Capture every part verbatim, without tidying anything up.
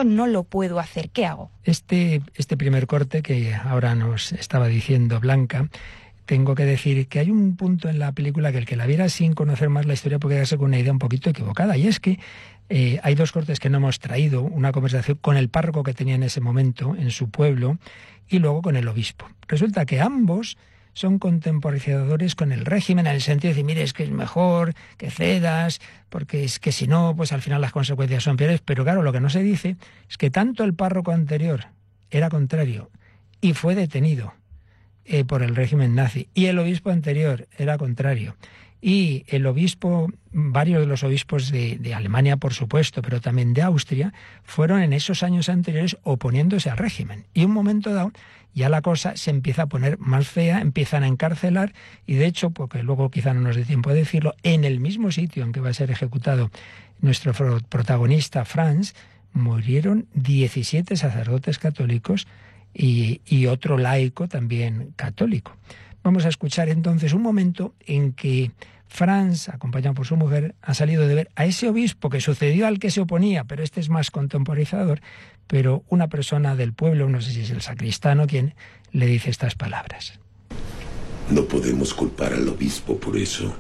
esto no lo puedo hacer, ¿qué hago? Este, este primer corte que ahora nos estaba diciendo Blanca, tengo que decir que hay un punto en la película que el que la viera sin conocer más la historia puede quedarse con una idea un poquito equivocada, y es que eh, hay dos cortes que no hemos traído, una conversación con el párroco que tenía en ese momento en su pueblo y luego con el obispo. Resulta que ambos son contemporizadores con el régimen, en el sentido de decir, mire, es que es mejor que cedas, porque es que si no, pues al final las consecuencias son peores. Pero claro, lo que no se dice es que tanto el párroco anterior era contrario y fue detenido eh, por el régimen nazi, y el obispo anterior era contrario. Y el obispo, varios de los obispos de, de Alemania, por supuesto, pero también de Austria, fueron en esos años anteriores oponiéndose al régimen. Y en un momento dado, ya la cosa se empieza a poner más fea, empiezan a encarcelar, y de hecho, porque luego quizá no nos dé tiempo de decirlo, en el mismo sitio en que va a ser ejecutado nuestro protagonista, Franz, murieron diecisiete sacerdotes católicos y, y otro laico también católico. Vamos a escuchar entonces un momento en que Franz, acompañado por su mujer, ha salido de ver a ese obispo que sucedió al que se oponía, pero este es más contemporizador, pero una persona del pueblo, no sé si es el sacristano, quien le dice estas palabras. No podemos culpar al obispo por eso.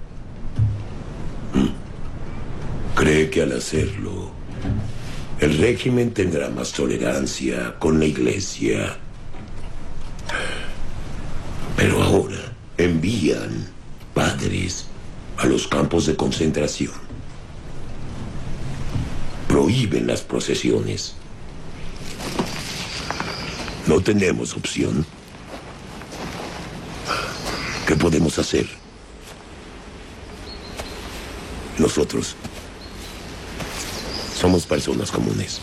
Cree que al hacerlo, el régimen tendrá más tolerancia con la iglesia. Pero ahora envían padres a los campos de concentración. Prohíben las procesiones. No tenemos opción. ¿Qué podemos hacer? Nosotros somos personas comunes.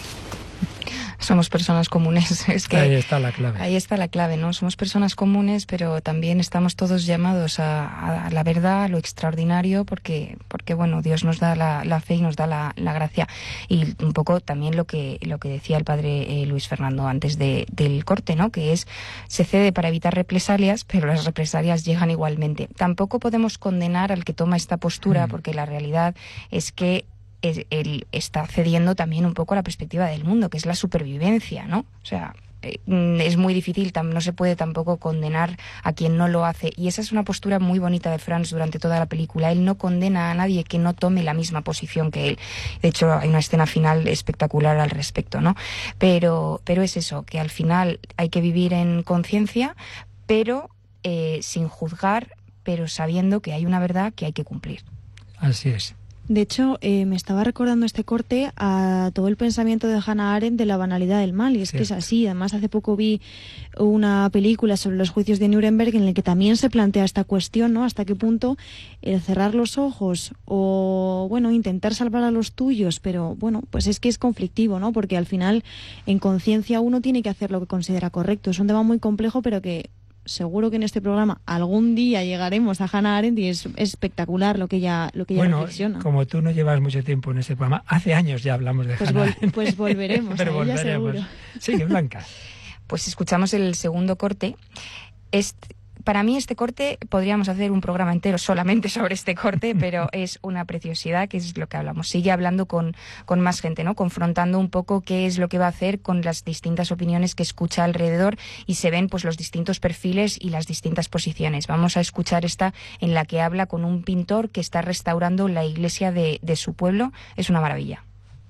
Somos personas comunes. Es que ahí está la clave. Ahí está la clave, ¿no? Somos personas comunes, pero también estamos todos llamados a, a la verdad, a lo extraordinario, porque, porque bueno, Dios nos da la, la fe y nos da la, la gracia. Y un poco también lo que, lo que decía el padre eh, Luis Fernando antes de, del corte, ¿no? Que es, se cede para evitar represalias, pero las represalias llegan igualmente. Tampoco podemos condenar al que toma esta postura, mm. porque la realidad es que él está cediendo también un poco a la perspectiva del mundo, que es la supervivencia, ¿no? O sea, es muy difícil, no se puede tampoco condenar a quien no lo hace. Y esa es una postura muy bonita de Franz durante toda la película. Él no condena a nadie que no tome la misma posición que él. De hecho, hay una escena final espectacular al respecto, ¿no? Pero, pero es eso, que al final hay que vivir en conciencia, pero eh, sin juzgar, pero sabiendo que hay una verdad que hay que cumplir. Así es. De hecho, eh, me estaba recordando este corte a todo el pensamiento de Hannah Arendt de la banalidad del mal, y es Cierto. que es así. Además, hace poco vi una película sobre los juicios de Nuremberg en la que también se plantea esta cuestión, ¿no? Hasta qué punto el cerrar los ojos o, bueno, intentar salvar a los tuyos, pero, bueno, pues es que es conflictivo, ¿no? Porque al final, en conciencia, uno tiene que hacer lo que considera correcto. Es un tema muy complejo, pero que seguro que en este programa algún día llegaremos a Hannah Arendt, y es espectacular lo que ella, lo que ella bueno, reflexiona. Como tú no llevas mucho tiempo en este programa, hace años ya hablamos de pues Hannah vol- Arendt. Pues volveremos, Pero a ella volveremos. seguro. Sigue, Blanca. Pues escuchamos el segundo corte. Este, para mí este corte, podríamos hacer un programa entero solamente sobre este corte, pero es una preciosidad, que es lo que hablamos. Sigue hablando con, con más gente, ¿no? Confrontando un poco qué es lo que va a hacer con las distintas opiniones que escucha alrededor, y se ven pues los distintos perfiles y las distintas posiciones. Vamos a escuchar esta en la que habla con un pintor que está restaurando la iglesia de, de su pueblo. Es una maravilla.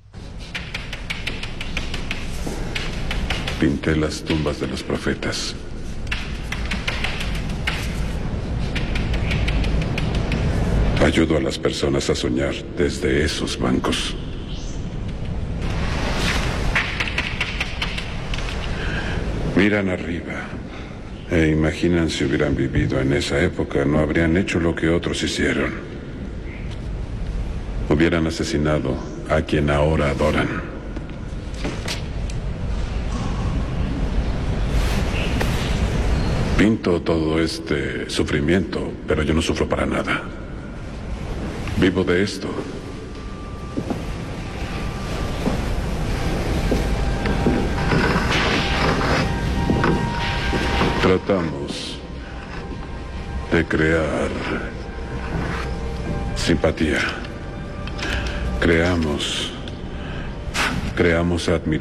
Pinté las tumbas de los profetas. Ayudo a las personas a soñar desde esos bancos. Miran arriba e imaginan si hubieran vivido en esa época, no habrían hecho lo que otros hicieron. Hubieran asesinado a quien ahora adoran. Pinto todo este sufrimiento, pero yo no sufro para nada. Vivo de esto. Tratamos de crear simpatía. Creamos, creamos admiración.